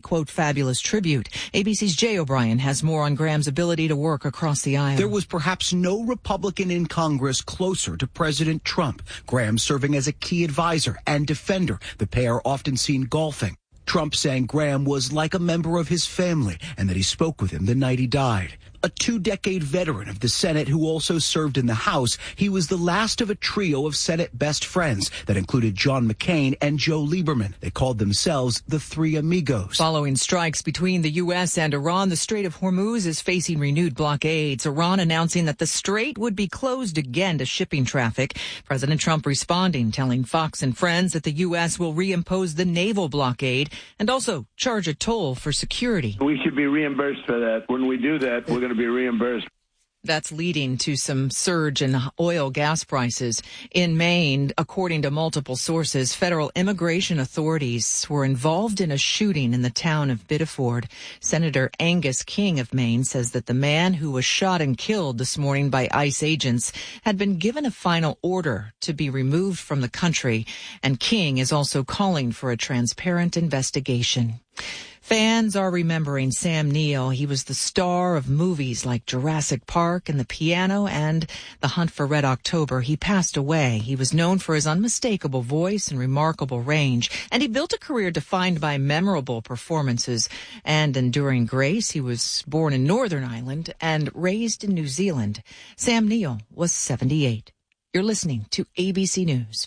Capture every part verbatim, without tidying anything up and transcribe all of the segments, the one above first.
quote, fabulous tribute. A B C's Jay O'Brien has more on Graham's ability to work across the aisle. There was perhaps no Republican in Congress closer to President Trump. Graham serving as a key advisor and defender. The pair often seen golfing. Trump saying Graham was like a member of his family and that he spoke with him the night he died. A two-decade veteran of the Senate who also served in the House, he was the last of a trio of Senate best friends that included John McCain and Joe Lieberman. They called themselves the Three Amigos. Following strikes between the U S and Iran, the Strait of Hormuz is facing renewed blockades. Iran announcing that the strait would be closed again to shipping traffic. President Trump responding, telling Fox and Friends that the U S will reimpose the naval blockade and also charge a toll for security. We should be reimbursed for that. When we do that, we're going to be reimbursed. That's leading to some surge in oil gas prices. In Maine, according to multiple sources, federal immigration authorities were involved in a shooting in the town of Biddeford. Senator Angus King of Maine says that the man who was shot and killed this morning by ICE agents had been given a final order to be removed from the country, and King is also calling for a transparent investigation. Fans are remembering Sam Neill. He was the star of movies like Jurassic Park and The Piano and The Hunt for Red October. He passed away. He was known for his unmistakable voice and remarkable range, and he built a career defined by memorable performances and enduring grace. He was born in Northern Ireland and raised in New Zealand. Sam Neill was seventy-eight. You're listening to A B C News.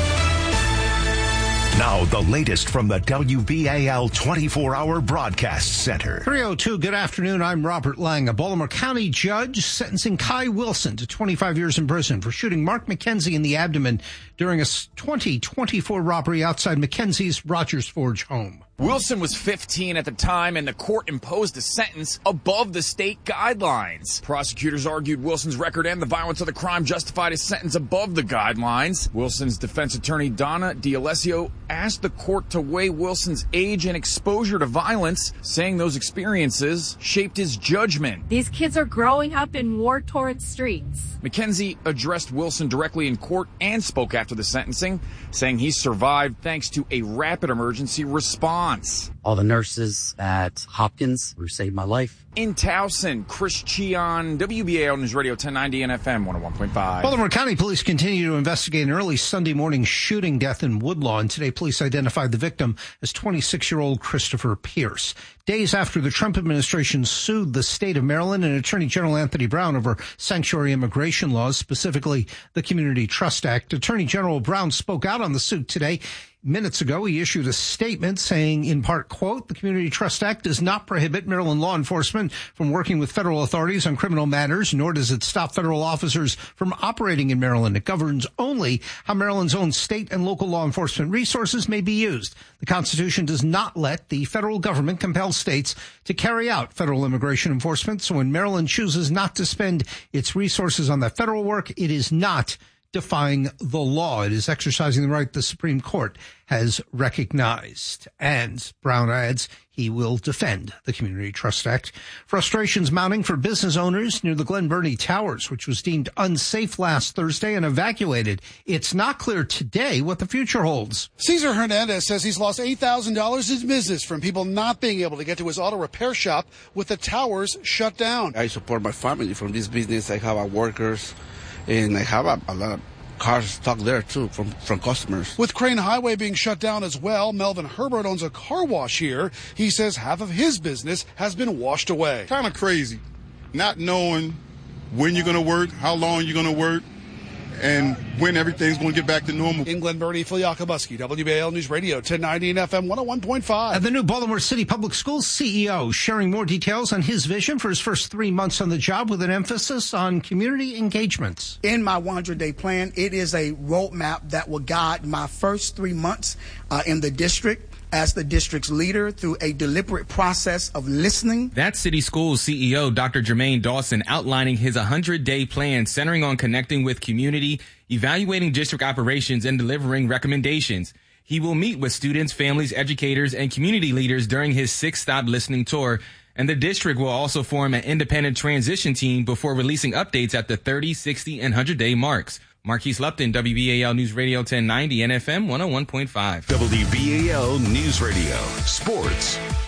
Now, the latest from the W B A L twenty-four hour Broadcast Center. three oh two, good afternoon. I'm Robert Lang. A Baltimore County judge sentencing Kai Wilson to twenty-five years in prison for shooting Mark McKenzie in the abdomen during a twenty twenty-four robbery outside McKenzie's Rogers Forge home. Wilson was fifteen at the time, and the court imposed a sentence above the state guidelines. Prosecutors argued Wilson's record and the violence of the crime justified his sentence above the guidelines. Wilson's defense attorney, Donna D'Alessio, asked the court to weigh Wilson's age and exposure to violence, saying those experiences shaped his judgment. These kids are growing up in war-torn streets. McKenzie addressed Wilson directly in court and spoke after the sentencing, saying he survived thanks to a rapid emergency response. All the nurses at Hopkins who saved my life. In Towson, Chris Cheon, W B A L News Radio ten ninety and F M one oh one point five. Baltimore County Police continue to investigate an early Sunday morning shooting death in Woodlawn. Today, police identified the victim as twenty-six-year-old Christopher Pierce. Days after the Trump administration sued the state of Maryland and Attorney General Anthony Brown over sanctuary immigration laws, specifically the Community Trust Act, Attorney General Brown spoke out on the suit today. Minutes ago, he issued a statement saying, in part, quote, the Community Trust Act does not prohibit Maryland law enforcement from working with federal authorities on criminal matters, nor does it stop federal officers from operating in Maryland. It governs only how Maryland's own state and local law enforcement resources may be used. The Constitution does not let the federal government compel states to carry out federal immigration enforcement. So when Maryland chooses not to spend its resources on that federal work, it is not defying the law. It is exercising the right the Supreme Court has recognized. And Brown adds he will defend the Community Trust Act. Frustrations mounting for business owners near the Glen Burnie Towers, which was deemed unsafe last Thursday and evacuated. It's not clear today what the future holds. Cesar Hernandez says he's lost eight thousand dollars in business from people not being able to get to his auto repair shop with the towers shut down. I support my family from this business. I have workers, and I have a, a lot of cars stuck there, too, from, from customers. With Crane Highway being shut down as well, Melvin Herbert owns a car wash here. He says half of his business has been washed away. Kind of crazy, not knowing when you're going to work, how long you're going to work, and when everything's going to get back to normal. In Glen Burnie, Phil Yakobuski, W B A L News Radio, ten ninety and F M one oh one point five. And the new Baltimore City Public Schools C E O sharing more details on his vision for his first three months on the job with an emphasis on community engagements. In my one hundred day plan, it is a roadmap that will guide my first three months uh, in the district as the district's leader through a deliberate process of listening. That's City Schools C E O Doctor Jermaine Dawson outlining his one hundred day plan centering on connecting with community, evaluating district operations, and delivering recommendations. He will meet with students, families, educators, and community leaders during his six-stop listening tour, and the district will also form an independent transition team before releasing updates at the thirty, sixty, and one hundred day marks. Marquise Lupton, W B A L News Radio ten ninety and F M one oh one point five. W B A L News Radio Sports.